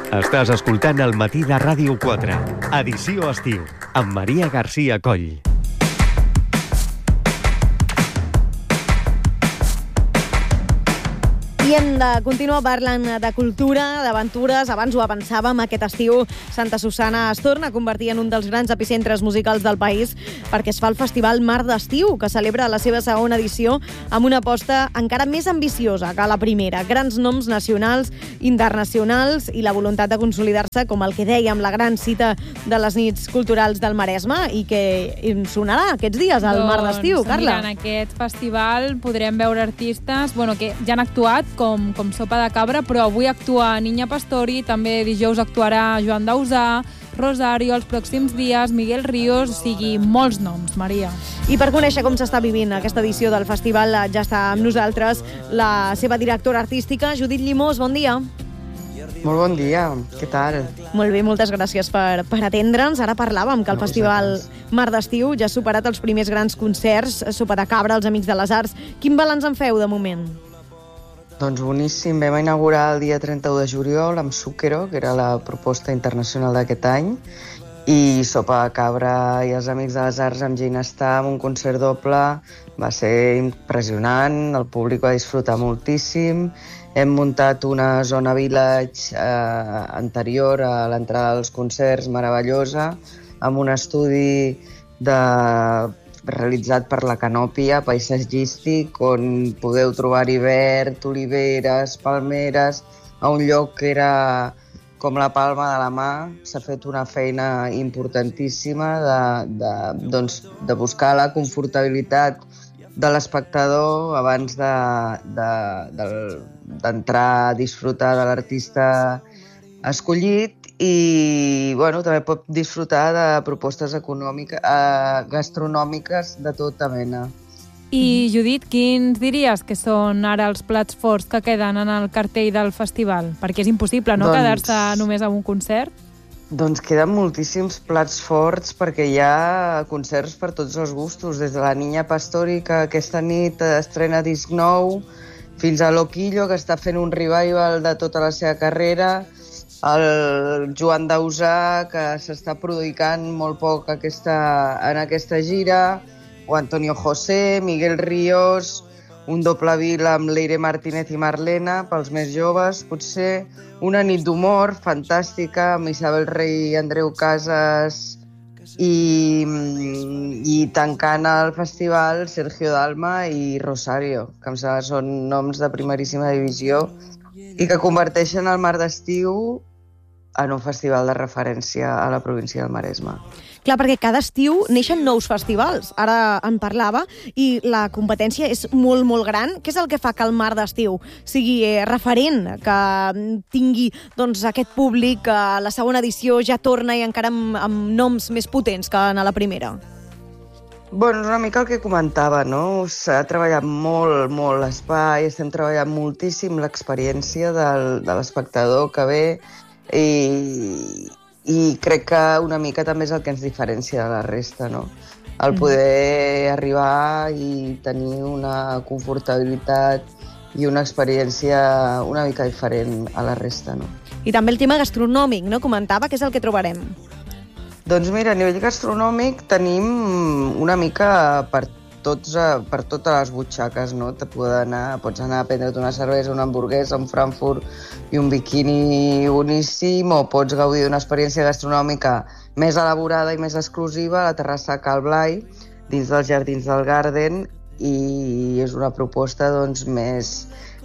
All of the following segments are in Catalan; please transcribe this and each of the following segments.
Estàs escoltant El matí de Ràdio 4, edició estiu, amb Maria Garcia Coll. I hem de continuar parlant de cultura, d'aventures. Abans ho avançàvem, aquest estiu Santa Susanna es torna a convertir en un dels grans epicentres musicals del país perquè es fa el Festival Mar d'Estiu, que celebra la seva segona edició amb una aposta encara més ambiciosa que la primera. Grans noms nacionals, internacionals i la voluntat de consolidar-se com el que dèiem, la gran cita de les nits culturals del Maresme i que sonarà aquests dies al Mar d'Estiu, Carla. Mira, en aquest festival podrem veure artistes que ja han actuat com Sopa de Cabra, però avui actua Niña Pastori, també dijous actuarà Joan Dausà, Rosario, els pròxims dies, Miguel Ríos, o sigui, molts noms, Maria. I per conèixer com s'està vivint aquesta edició del festival ja està amb nosaltres la seva directora artística, Judit Llimós. Bon dia. Molt bon dia, què tal? Molt bé, moltes gràcies per atendre'ns. Ara parlàvem que el Festival Mar d'Estiu ja ha superat els primers grans concerts, Sopa de Cabra, els Amics de les Arts. Quin balanç en feu de moment? Doncs boníssim, vam inaugurar el dia 31 de juliol amb Zucchero, que era la proposta internacional d'aquest any, i Sopa de Cabra i els Amics de les Arts amb Gina Està, amb un concert doble. Va ser impressionant, el públic va disfrutar moltíssim. Hem muntat una zona village anterior a l'entrada dels concerts, meravellosa, amb un estudi realitzat per la Canòpia, paisatgístic, on podeu trobar-hi verd, oliveres, palmeres, a un lloc que era com la palma de la mà. S'ha fet una feina importantíssima de buscar la confortabilitat de l'espectador abans d'entrar a disfrutar de l'artista escollit i també pot disfrutar de propostes gastronòmiques de tota mena. I, Judit, quins diries que són ara els plats forts que queden en el cartell del festival? Perquè és impossible, no?, quedar-se només amb un concert. Doncs queden moltíssims plats forts perquè hi ha concerts per tots els gustos, des de la Niña Pastori, que aquesta nit estrena disc nou, fins a Loquillo, que està fent un revival de tota la seva carrera, el Joan Dausà, que s'està prodigant molt poc en aquesta gira, o Antonio José, Miguel Ríos, un doble bill amb Leire Martínez i Marlena, pels més joves, potser una nit d'humor fantàstica amb Isabel Rey i Andreu Casas i tancant el festival Sergio Dalma i Rosario, que em sembla són noms de primeríssima divisió i que converteixen el Mar d'Estiu en un festival de referència a la província del Maresme. Clar, perquè cada estiu neixen nous festivals. Ara en parlava i la competència és molt, molt gran. Què és el que fa que el Mar d'Estiu sigui referent, que tingui aquest públic, que la segona edició ja torna i encara amb noms més potents que en la primera? És una mica el que comentava, no? S'ha treballat molt, molt l'espai, estem treballant moltíssim l'experiència de l'espectador que ve i crec que una mica també és el que ens diferencia de la resta, no? El poder arribar i tenir una confortabilitat i una experiència una mica diferent a la resta, no? I també el tema gastronòmic, no? Comentava, què és el que trobarem? Doncs mira, a nivell gastronòmic tenim una mica per totes les butxaques, no? Pots anar a prendre't una cervesa, una hamburguesa, un Frankfurt i un biquini boníssim, o pots gaudir d'una experiència gastronòmica més elaborada i més exclusiva a la terrassa Cal Blai, dins dels jardins del Garden, i és una proposta més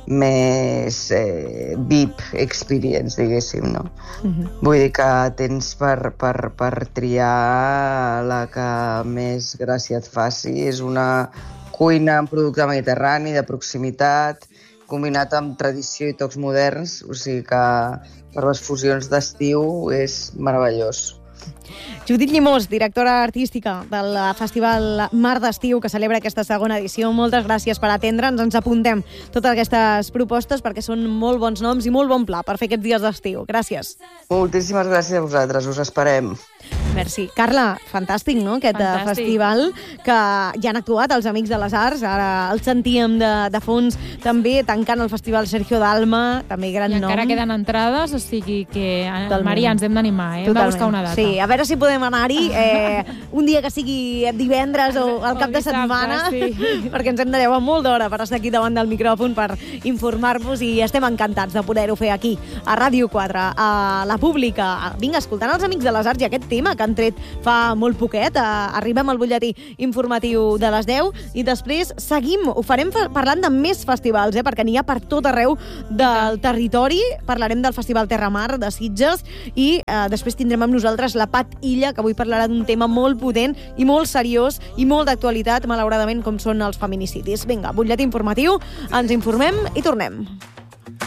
VIP experience, diguéssim, no? Vull dir que tens per triar la que més gràcia et faci. És una cuina amb producte mediterrani, de proximitat, combinat amb tradició i tocs moderns, o sigui que per les fusions d'estiu és meravellós. Judit Llimós, directora artística del Festival Mar d'Estiu, que celebra aquesta segona edició. Moltes gràcies per atendre'ns. Ens apuntem totes aquestes propostes perquè són molt bons noms i molt bon pla per fer aquests dies d'estiu. Gràcies. Moltíssimes gràcies a vosaltres. Us esperem. Merci. Carla, fantàstic, no?, aquest festival, que ja han actuat els Amics de les Arts, ara el sentíem de fons, també tancant el Festival Sergio Dalma, també gran nom. I encara queden entrades, o sigui que, Maria, ens hem d'animar, hem de buscar una data. Sí, a veure si podem anar-hi un dia que sigui divendres o al cap de setmana, perquè ens hem de llevar molt d'hora per estar aquí davant del micròfon per informar-vos i estem encantats de poder-ho fer aquí, a Ràdio 4, a la Pública. Vinga, escoltant els Amics de les Arts i aquest tema que han tret fa molt poquet, arribem al butlletí informatiu de les 10 i després seguim, ho farem parlant de més festivals, perquè n'hi ha per tot arreu del territori. Parlarem del Festival Terramar de Sitges i després tindrem amb nosaltres la Pat Illa, que avui parlarà d'un tema molt potent i molt seriós i molt d'actualitat, malauradament, com són els feminicidis. Vinga, butlletí informatiu, ens informem i tornem.